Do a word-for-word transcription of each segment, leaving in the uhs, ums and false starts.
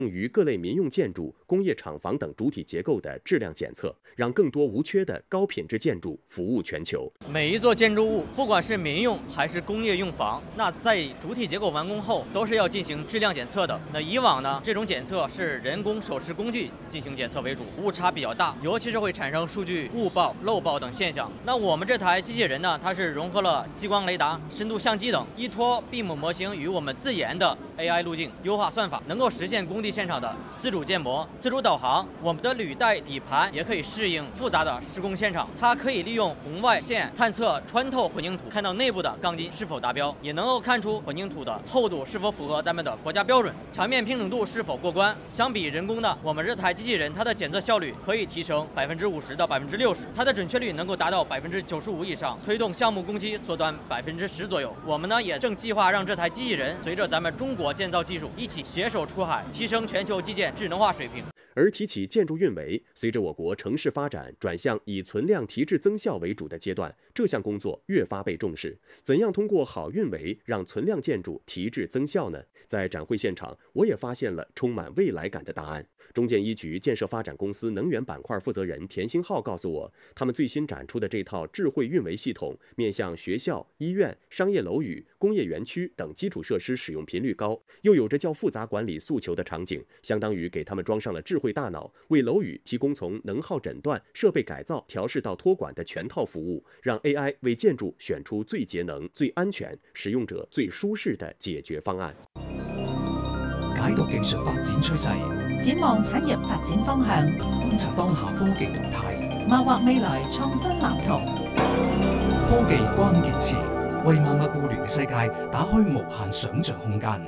用于各类民用建筑、工业厂房等主体结构的质量检测，让更多无缺的高品质建筑服务全球。 每一座建筑物，不管是民用还是工业用房，那在主体结构完工后，都是要进行质量检测的。那以往呢，这种检测是人工手持工具进行检测为主，误差比较大，尤其是会产生数据误报、漏报等现象。那我们这台机器人呢，它是融合了激光雷达、深度相机等，依托 B I M 模型与我们自研的 A I 路径优化算法，能够实现工地现场的自主建模、自主导航。我们的履带底盘也可以适应复杂的施工现场，它可以利用红外线探测穿透混凝土，看到内部的钢筋是否达标，也能够看出混凝土的厚度是否符合咱们的国家标准，墙面平整度是否过关。相比人工的，我们这台机器人它的检测效率可以提升百分之五十到百分之六十，它的准确率能够达到百分之九十五以上，推动项目工期缩短百分之十左右。我们呢也正计划让这台机器人随着咱们中国建造技术一起携手出海，提升全球基建智能化水平。 而提起建筑运维，随着我国城市发展转向以存量提质增效为主的阶段，这项工作越发被重视。怎样通过好运维让存量建筑提质增效呢？在展会现场，我也发现了充满未来感的答案。中建一局建设发展公司能源板块负责人田兴浩告诉我，他们最新展出的这套智慧运维系统，面向学校、医院、商业楼宇、工业园区等基础设施使用频率高，又有着较复杂管理诉求的场景，相当于给他们装上了智慧大脑，为楼宇提供从能耗诊断、设备改造、调试到托管的全套服務，讓 A I 為建築選出最節能、最安全、使用者最舒適的解決方案。 解讀技術發展趨勢， 展望產業發展方向， 觀察當下科技動態， 謀劃未來創新藍圖。 科技關鍵詞，為萬物互聯嘅世界打開無限想像空間。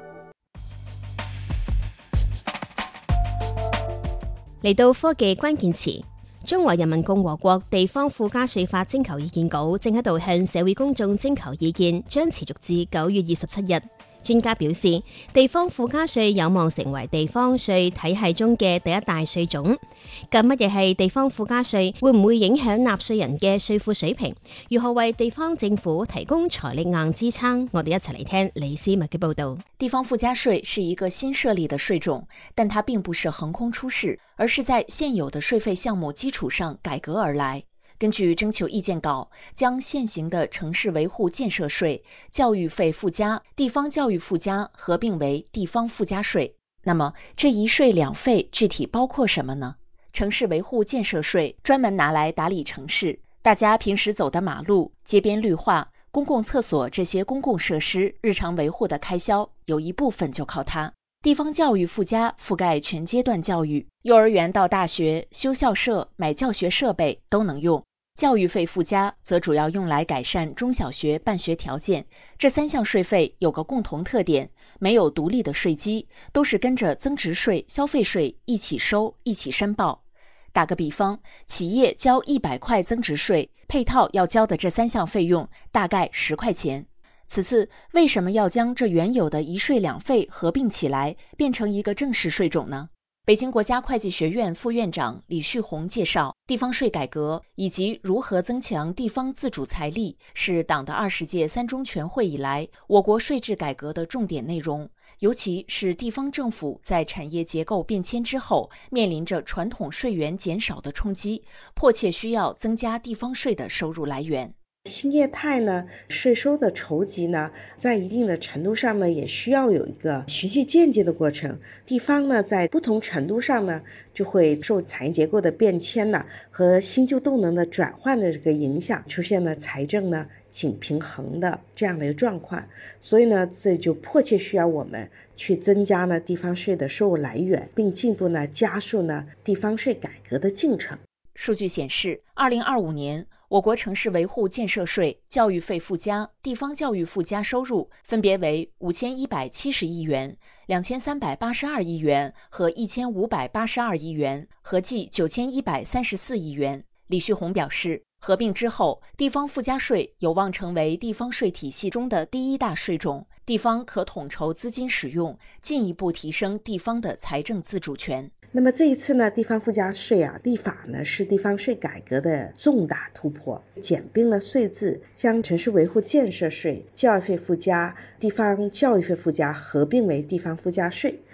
嚟到科技關鍵詞，中華人民共和國地方附加稅法徵求意見稿正喺度向社會公眾徵求意見，將持續至九月二十七日。專家表示，地方附加稅有望成為地方稅體系中嘅第一大稅種。咁乜嘢係地方附加稅？會唔會影響納稅人嘅稅負水平？如何為地方政府提供財力硬支撐？我哋一齊嚟聽李思密嘅報導。 地方附加稅是一個新設立的稅種，但它並不是橫空出世，而是在現有的稅費項目基礎上改革而來。根據徵求意見稿，將現行的城市維護建設稅、教育費附加、地方教育附加合併為地方附加稅。那麼這一稅兩費具體包括什麼呢？城市維護建設稅專門拿來打理城市，大家平時走的馬路、街邊綠化、公共廁所這些公共設施日常維護的開銷，有一部分就靠它。地方教育附加覆蓋全階段教育，幼兒園到大學，修校舍、買教學設備都能用。教育費附加則主要用來改善中小學辦學條件。這三項稅費有個共同特點，沒有獨立的稅基，都是跟着增值稅、消費稅一起收、一起申報。打個比方，企業交一百塊增值稅，配套要交的這三項費用大概十塊錢。此次為什麼要將這原有的一稅兩費合併起來，變成一個正式稅種呢？北京國家會計學院副院長李旭紅介紹，地方稅改革以及如何增強地方自主財力是黨的二十屆三中全會以來我國稅制改革的重點內容，尤其是地方政府在產業結構變遷之後，面臨着傳統稅源減少的衝擊，迫切需要增加地方稅的收入來源。 新業態呢，稅收的籌集呢，在一定的程度上呢，也需要有一個循序漸進的過程。地方呢，在不同程度上呢，就會受產業結構的變遷呢和新舊動能的轉換的這個影響，出現了財政呢緊平衡的這樣的一個狀況。所以呢，這就迫切需要我們去增加呢地方稅的收入來源，並進一步呢加速呢地方稅改革的進程。 數據顯示，二零二五年我國城市維護建設稅、教育費附加、地方教育附加收入分別為五千一百七十億元、兩千三百八十二億元和一千五百八十二億元，合計九千一百三十四億元。李旭紅表示，合併之後，地方附加稅有望成為地方稅體系中的第一大稅種，地方可統籌資金使用，進一步提升地方的財政自主權。 那麼這一次呢，地方附加稅啊，立法呢是地方稅改革的重大突破，簡併了稅制，將城市維護建設稅、教育費附加、地方教育費附加合併為地方附加稅。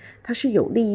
它是有利于